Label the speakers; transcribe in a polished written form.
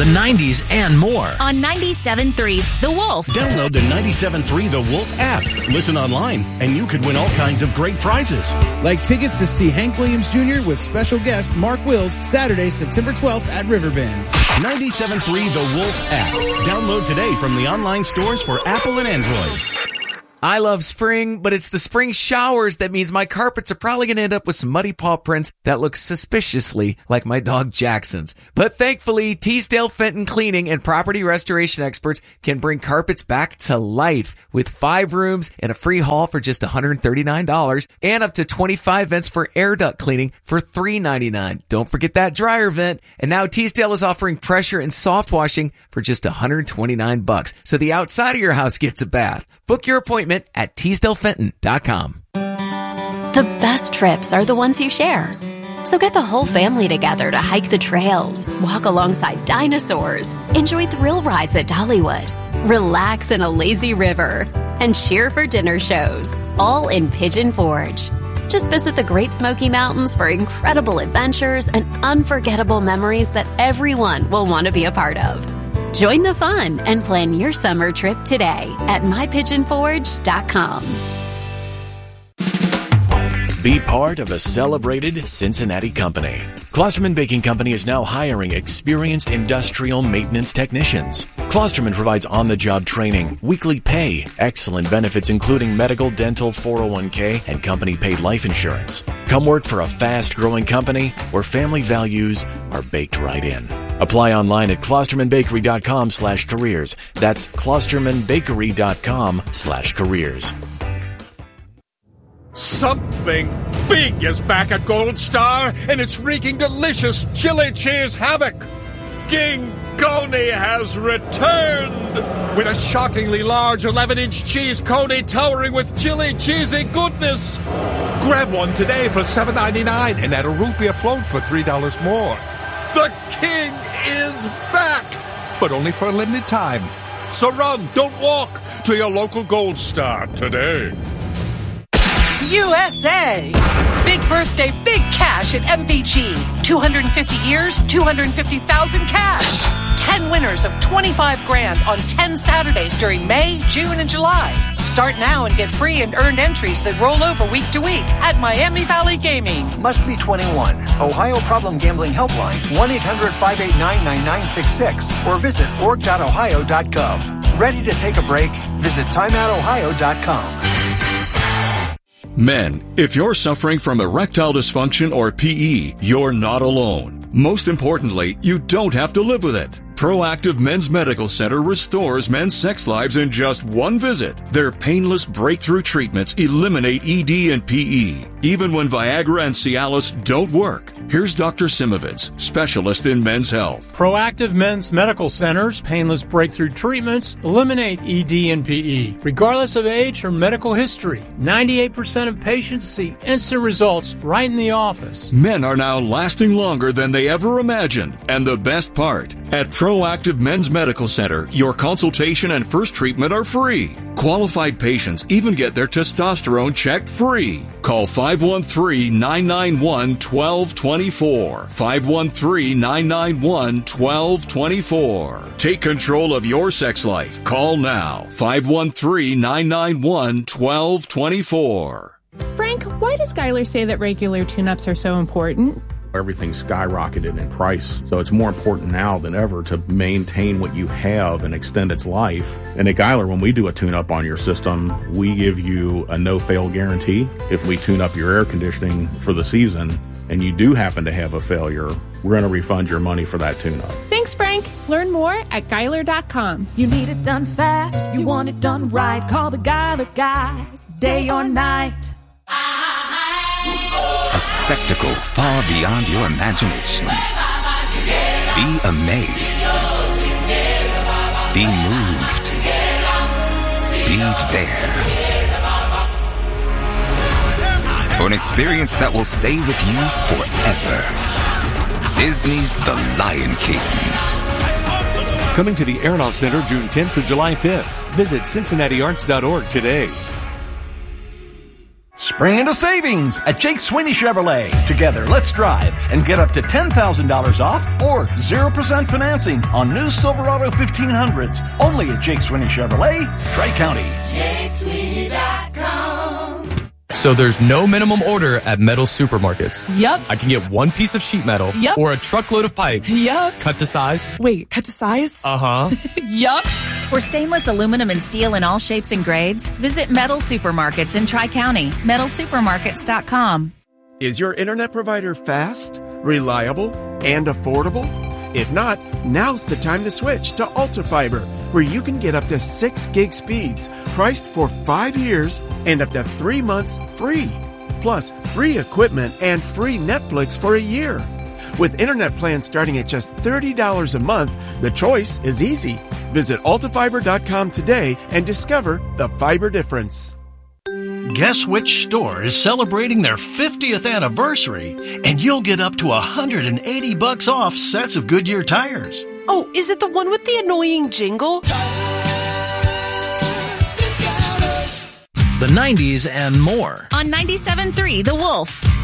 Speaker 1: the 90s, and more.
Speaker 2: On 97.3 The Wolf.
Speaker 3: Download the 97.3 The Wolf app. Listen online, and you could win all kinds of great prizes.
Speaker 4: Like tickets to see Hank Williams Jr. with special guest Mark Wills Saturday, September 12th at Riverbend.
Speaker 3: 97.3 The Wolf app. Download today from the online stores for Apple and Android.
Speaker 5: I love spring, but it's the spring showers that means my carpets are probably going to end up with some muddy paw prints that look suspiciously like my dog Jackson's. But thankfully, Teasdale Fenton Cleaning and Property Restoration Experts can bring carpets back to life with 5 rooms and a free haul for just $139 and up to 25 vents for air duct cleaning for $399. Don't forget that dryer vent. And now Teasdale is offering pressure and soft washing for just $129. So the outside of your house gets a bath. Book your appointment at TeasdaleFenton.com.
Speaker 6: The best trips are the ones you share. So get the whole family together to hike the trails, walk alongside dinosaurs, enjoy thrill rides at Dollywood, relax in a lazy river, and cheer for dinner shows, all in Pigeon Forge. Just visit the Great Smoky Mountains for incredible adventures and unforgettable memories that everyone will want to be a part of. Join the fun and plan your summer trip today at mypigeonforge.com.
Speaker 7: Be part of a celebrated Cincinnati company. Klosterman Baking Company is now hiring experienced industrial maintenance technicians. Klosterman provides on-the-job training, weekly pay, excellent benefits including medical, dental, 401k, and company-paid life insurance. Come work for a fast-growing company where family values are baked right in. Apply online at klostermanbakery.com/careers. That's klostermanbakery.com/careers.
Speaker 8: Something big is back at Gold Star, and it's wreaking delicious chili cheese havoc. King Coney has returned with a shockingly large 11-inch cheese coney towering with chili cheesy goodness. Grab one today for $7.99 and add a rupee float for $3 more. The king is back, but only for a limited time. So run, don't walk, to your local Gold Star today.
Speaker 9: USA! Big birthday, big cash at MVG. 250 years, 250,000 cash. 10 winners of 25 grand on 10 Saturdays during May, June, and July. Start now and get free and earned entries that roll over week to week at Miami Valley Gaming.
Speaker 10: Must be 21. Ohio Problem Gambling Helpline, 1-800-589-9966, or visit org.ohio.gov. Ready to take a break? Visit timeoutohio.com.
Speaker 11: Men, if you're suffering from erectile dysfunction or PE, you're not alone. Most importantly, you don't have to live with it. Proactive Men's Medical Center restores men's sex lives in just one visit. Their painless breakthrough treatments eliminate ED and PE, even when Viagra and Cialis don't work. Here's Dr. Simovitz, specialist in men's health.
Speaker 12: Proactive Men's Medical Center's painless breakthrough treatments eliminate ED and PE, regardless of age or medical history. 98% of patients see instant results right in the office.
Speaker 11: Men are now lasting longer than they ever imagined. And the best part, at Proactive Men's Medical Center, your consultation and first treatment are free. Qualified patients even get their testosterone checked free. Call 513-991-1224. 513-991-1224. Take control of your sex life. Call now. 513-991-1224.
Speaker 13: Frank, why does Geiler say that regular tune-ups are so important?
Speaker 14: Everything's skyrocketed in price, so it's more important now than ever to maintain what you have and extend its life. And at Geiler, when we do a tune-up on your system, we give you a no-fail guarantee. If we tune up your air conditioning for the season and you do happen to have a failure, we're going to refund your money for that tune-up.
Speaker 13: Thanks, Frank. Learn more at Geiler.com.
Speaker 15: You need it done fast, you want it done right. Call the Geiler guys, day or night.
Speaker 16: A spectacle far beyond your imagination. Be amazed. Be moved. Be there. For an experience that will stay with you forever. Disney's The Lion King.
Speaker 17: Coming to the Aronoff Center June 10th through July 5th. Visit CincinnatiArts.org today.
Speaker 1: Spring into savings at Jake Sweeney Chevrolet. Together, let's drive and get up to $10,000 off or 0% financing on new Silverado 1500s. Only at Jake Sweeney Chevrolet, Tri-County.
Speaker 18: JakeSweeney.com. So there's no minimum order at metal supermarkets.
Speaker 19: Yep.
Speaker 18: I can get one piece of sheet metal.
Speaker 19: Yep.
Speaker 18: Or a truckload of pipes.
Speaker 19: Yep.
Speaker 18: Cut to size.
Speaker 19: Wait, cut to size?
Speaker 18: Uh-huh.
Speaker 19: Yup.
Speaker 2: For stainless aluminum and steel in all shapes and grades, visit Metal Supermarkets in Tri-County. MetalSupermarkets.com.
Speaker 20: Is your internet provider fast, reliable, and affordable? If not, now's the time to switch to Ultra Fiber, where you can get up to 6 gig speeds, priced for 5 years and up to 3 months free. Plus, free equipment and free Netflix for a year. With internet plans starting at just $30 a month, the choice is easy. Visit ultrafiber.com today and discover the fiber difference.
Speaker 21: Guess which store is celebrating their 50th anniversary, and you'll get up to $180 off sets of Goodyear tires.
Speaker 22: Oh, is it the one with the annoying jingle?
Speaker 21: The 90s and more.
Speaker 2: On 97.3 The Wolf.